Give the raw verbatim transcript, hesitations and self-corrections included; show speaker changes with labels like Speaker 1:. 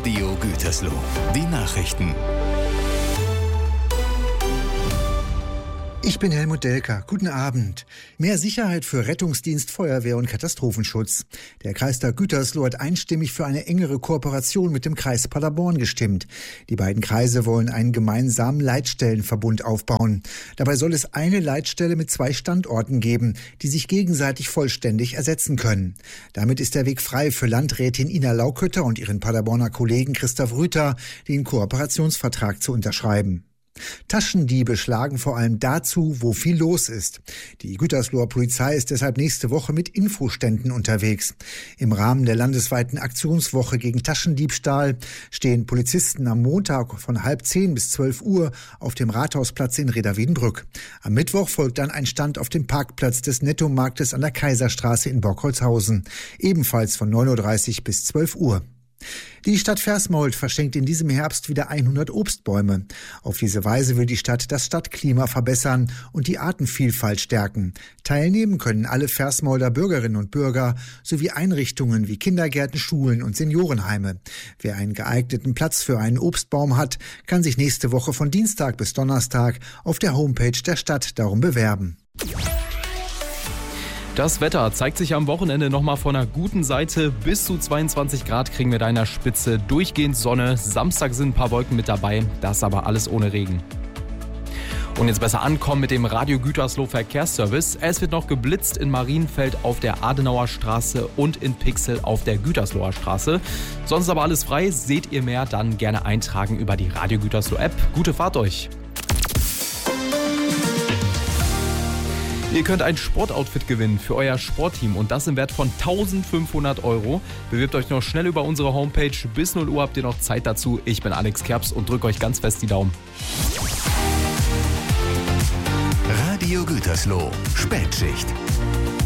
Speaker 1: Radio Gütersloh. Die Nachrichten.
Speaker 2: Ich bin Helmut Delker. Guten Abend. Mehr Sicherheit für Rettungsdienst, Feuerwehr und Katastrophenschutz. Der Kreistag Gütersloh hat einstimmig für eine engere Kooperation mit dem Kreis Paderborn gestimmt. Die beiden Kreise wollen einen gemeinsamen Leitstellenverbund aufbauen. Dabei soll es eine Leitstelle mit zwei Standorten geben, die sich gegenseitig vollständig ersetzen können. Damit ist der Weg frei für Landrätin Ina Laukötter und ihren Paderborner Kollegen Christoph Rüther, den Kooperationsvertrag zu unterschreiben. Taschendiebe schlagen vor allem dazu, wo viel los ist. Die Gütersloher Polizei ist deshalb nächste Woche mit Infoständen unterwegs. Im Rahmen der landesweiten Aktionswoche gegen Taschendiebstahl stehen Polizisten am Montag von halb zehn bis zwölf Uhr auf dem Rathausplatz in Reda-Wiedenbrück. Am Mittwoch folgt dann ein Stand auf dem Parkplatz des Nettomarktes an der Kaiserstraße in Borkholzhausen, ebenfalls von neun Uhr dreißig bis zwölf Uhr. Die Stadt Versmold verschenkt in diesem Herbst wieder hundert Obstbäume. Auf diese Weise will die Stadt das Stadtklima verbessern und die Artenvielfalt stärken. Teilnehmen können alle Versmolder Bürgerinnen und Bürger sowie Einrichtungen wie Kindergärten, Schulen und Seniorenheime. Wer einen geeigneten Platz für einen Obstbaum hat, kann sich nächste Woche von Dienstag bis Donnerstag auf der Homepage der Stadt darum bewerben.
Speaker 3: Das Wetter zeigt sich am Wochenende nochmal von einer guten Seite. Bis zu zweiundzwanzig Grad kriegen wir da in der Spitze. Durchgehend Sonne. Samstag sind ein paar Wolken mit dabei. Das aber alles ohne Regen. Und jetzt besser ankommen mit dem Radio Gütersloh Verkehrsservice. Es wird noch geblitzt in Marienfeld auf der Adenauer Straße und in Pixel auf der Gütersloher Straße. Sonst aber alles frei. Seht ihr mehr, dann gerne eintragen über die Radio Gütersloh App. Gute Fahrt euch! Ihr könnt ein Sportoutfit gewinnen für euer Sportteam und das im Wert von eintausendfünfhundert Euro. Bewirbt euch noch schnell über unsere Homepage. Bis null Uhr habt ihr noch Zeit dazu. Ich bin Alex Kerps und drücke euch ganz fest die Daumen.
Speaker 1: Radio Gütersloh, Spätschicht.